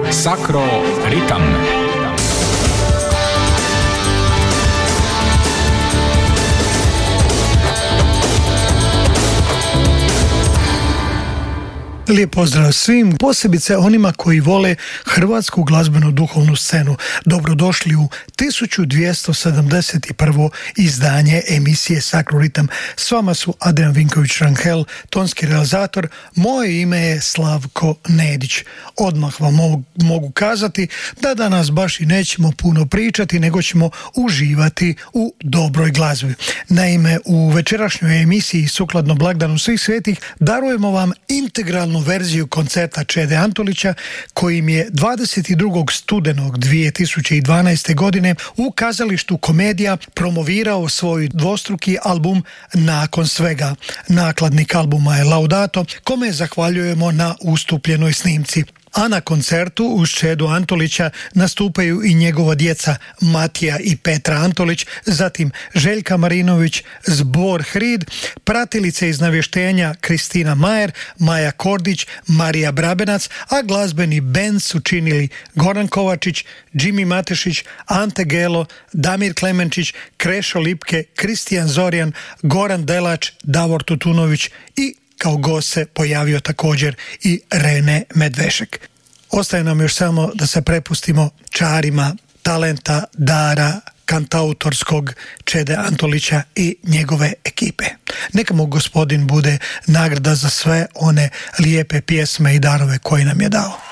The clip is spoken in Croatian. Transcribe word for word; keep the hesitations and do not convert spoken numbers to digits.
Sakro ritam. Lijep pozdrav svim, posebice onima koji vole hrvatsku glazbenu duhovnu scenu. Dobrodošli u tisuću dvjesto sedamdeset prvo izdanje emisije Sakro ritam. S vama su Adrian Vinković-Rangel, tonski realizator. Moje ime je Slavko Nedić. Odmah vam mogu, mogu kazati da danas baš i nećemo puno pričati, nego ćemo uživati u dobroj glazbi. Naime, u večerašnjoj emisiji sukladno blagdanu svih svetih darujemo vam integralnu verziju koncerta Čede Antolića, kojim je dvadeset drugog studenog dvije tisuće dvanaeste. godine u kazalištu Komedija promovirao svoj dvostruki album Nakon svega. Nakladnik albuma je Laudato, kome zahvaljujemo na ustupljenoj snimci. A na koncertu uz Čedu Antolića nastupaju i njegova djeca Matija i Petra Antolić, zatim Željka Marinović, Zbor Hrid, pratilice iz navještenja Kristina Majer, Maja Kordić, Marija Brabenac, a glazbeni bend su činili Goran Kovačić, Džimi Matešić, Ante Gelo, Damir Klemenčić, Krešo Lipke, Kristijan Zorjan, Goran Delač, Davor Tutunović i kao gost se pojavio također i Rene Medvešek. Ostaje nam još samo da se prepustimo čarima talenta, dara kantautorskog Čede Antolića i njegove ekipe. Neka mu gospodin bude nagrada za sve one lijepe pjesme i darove koje nam je dao.